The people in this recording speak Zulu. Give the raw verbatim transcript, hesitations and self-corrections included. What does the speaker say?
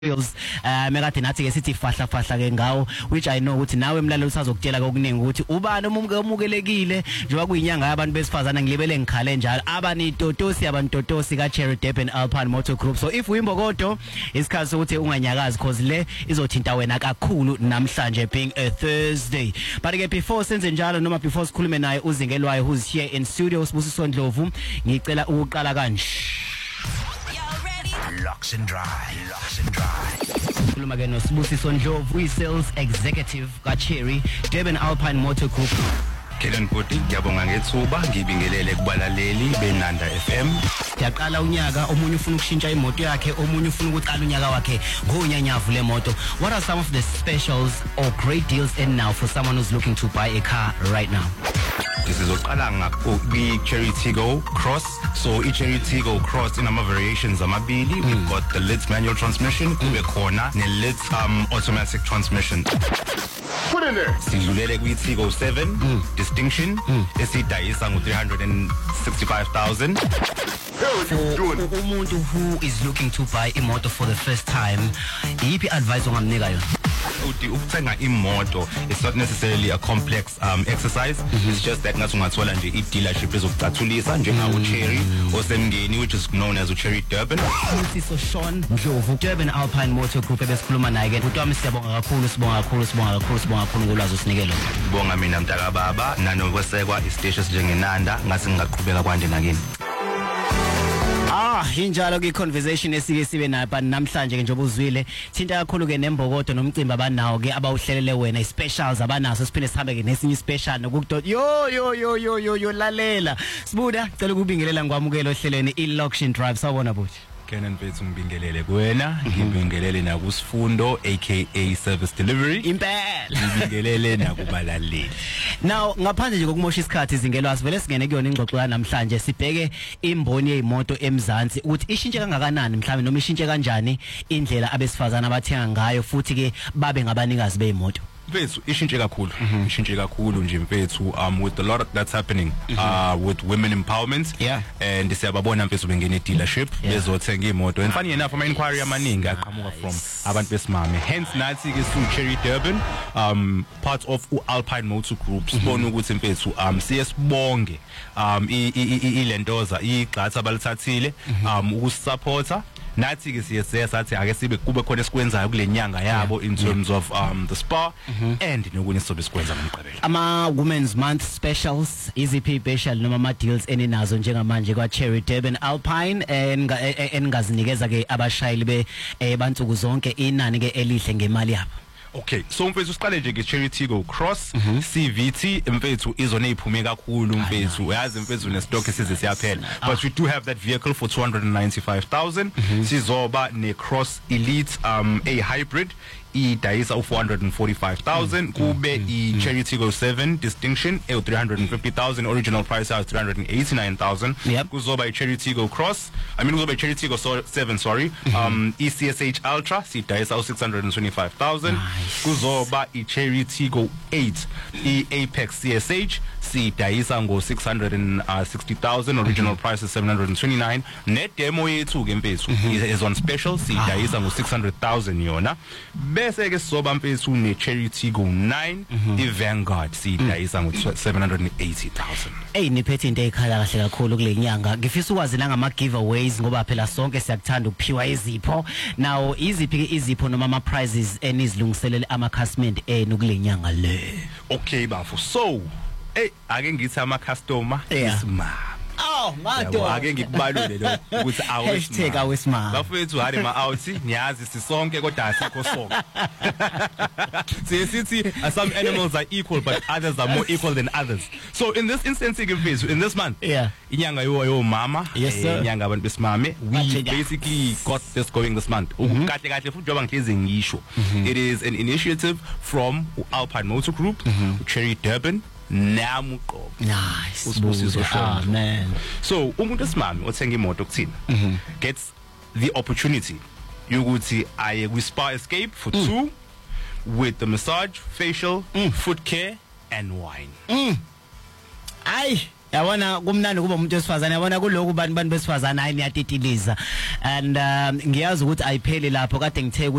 feels uh mekade nathi ke sithi fahla fahla ke ngawo, which I know ukuthi nawe emlalelo usazokutshela kokuningi ukuthi ubani omukelekile njengoba kuyinyanga yabantu besifazana ngilibele ngikhale njalo abani totosi abantotosi ka Cherry Durban Alpine Motor Group. So if uyimbokodo isikhathi sokuthi unganyakazi cause le izothinta wena kakhulu namhlanje being a Thursday. But ke before senze njalo noma before sikhulume naye uzingelwayo who's here in studio Sibusiso Ndlovu, ngicela ukuqala kanje. Locks and dry, locks and dry. Khuluma ke noSibusiso Ndlovu, sales executive ka Cherry Durban Alpine Motor Group. Kelen Poti, ngiyabonga ngethuba ngibingelele kubalaleli beNanda F M. Yaqala unyaka, omunye ufuna ukushintsha imoto yakhe, omunye ufuna ukuqala unyaka wakhe ngonyanyavule imoto. What are some of the specials or great deals in now for someone who's looking to buy a car right now? This is oqala ngakho Cherry Tiggo Cross. So i Cherry Tiggo Cross in ama variations amabili. We've got the Litz manual transmission, kube khona ne Litz um automatic transmission. Put in there. Sidlulele kwi Tiggo seven mm. Distinction mm. esidayisa ngo three hundred sixty-five thousand. For umuntu who is looking to buy a motor for the first time, yipi advice ongamnika yona? Uthi ukuthenga imoto, it's not necessarily a complex um exercise. Mm-hmm. It's just that ngathi ungathola nje i dealership ezokucathulisa njengawo Cherry osemngeni, which is known as Cherry Durban. Siso Sean Ndlovu, Durban Alpine Motor Group ebesikhuluma naye ke. Utwami siyabonga kakhulu, sibonga kakhulu, sibonga kakhulu, sibonga kakhulu ngolwazi osinikelo. Bonga mina mntaka baba nanokwesekwa isiteshi njengenanda ngasi ngaqhubeka kwande nakini. Ah, injalo ke conversation esike sibe nayo but namhlanje ke njengoba uzwile thinta kakhulu ke nembokodo nomcimbi abanawo ke abawuhlelele wena specials abanaso, siphinde sihambe ke nesinye special nokukudo yo yo yo yo yo yo lalela sibuda cela ukubingelela ngwamukelo ohlelweni i-Loction Drive. Sawubona buthi Kenan Bethu ngibingelele kuwena, ngibingelele na kuSifundo aka Service Delivery impela, ngibingelele na kubalaleli. Now ngaphandle nje kokumosha isikhathi izingelwa sivele singene kuyona ingxoxo ya namhlanje sibheke imboni yeimoto eMzansi ukuthi ishintshe kangakanani mhlawumbe noma ishintshe kanjani indlela abesifazana abathenga ngayo futhi ke babe ngabanikazi beimoto. Mfethu ishintshe kakhulu, ishintshe kakhulu nje mfethu um with a lot that's happening uh with women empowerment. Yeah. And siyababona mfethu bengene dealership bezothenga imoto and funny enough ama inquiry amaningi aqhamuka from abantu besimame, hence nathi ke su Cherry Durban um part of u Alpine Motor Group sibona ukuthi mfethu um siyesibonge um ilentoza igxatha abalithathile um ukusupporta nathi ke siye sathi ake sibe kube khona esikwenzayo kulenyanga yabo in terms of um the spa and nokunye sobe sikwenza ngomqebelo. Ama Women's Month specials iziphi special noma ama deals eninazo njengamanje kwa Cherry Durban Alpine engazinikeza ke abashayeli be bantsuku zonke inani ke elihle ngemali yabo? Okay, so mfethu siqale nje nge Cherry Tiggo Cross C V T mfethu izona iphume kakhulu mfethu, uyazi mfethu ne stock size siyaphela, but we do have that vehicle for two hundred ninety-five thousand. Sizoba ne Cross Elite um a hybrid idayisa u four hundred forty-five thousand, kube i Cherry Tiggo seven Distinction e three hundred fifty thousand, original price is three hundred eighty-nine thousand. Kuzoba i Cherry Tiggo Cross, I mean kuzoba i Cherry Tiggo seven sorry, um E C S H Ultra sidayisa u six hundred twenty-five thousand. Kuzoba i Cherry Tiggo eight i Apex C S H sidayisa ngo six hundred sixty thousand, original price is seven hundred twenty-nine. Net demo yethu ke mfethu is on special sidayisa ngo six hundred thousand yona. Bese ke sizoba mfethu ne Cherry Tiggo nine i Vanguard sidayisa ngo seven hundred eighty thousand. Hey niphethe into ekhala kahle kakhulu kule nyanga. Ngifisa ukwazi la ngama giveaways ngoba phela sonke siyakuthanda ukuphiwa izipho. Now iziphi ke izipho noma ama prizes enizilungiselele ama customer enu kule nyanga le? Okay bafu, so hey ake ngithi ama customer isimama. Oh mado ake ngikubalule lo ukuthi hashtag awesimama bafethu hali ma out niyazi sisonke kodwa asikho sonke. Sithi some animals are equal but others are more equal than others. So in this instance in this month, yeah, inyanga yo yo mama, inyanga abantu besimame, we basically got this going this month. Kahle kahle futhi njoba ngihlezi ngisho, it is an initiative from Alpine Motor Group, Cherry Durban namuqobo. Nice. Usibusiso ah, man. So umuntu esimami othenga imoto kuthina gets the opportunity yokuthi aye kwi Spa Escape for mm. two with the massage, facial, mm. foot care and wine. Mm. Ay yabona kumnandi kuba umuntu wesifazane yabona kuloko bantu bantu besifazane hayi niyatitiliza and um, ngiyazi ukuthi ayipheli lapho kade ngithe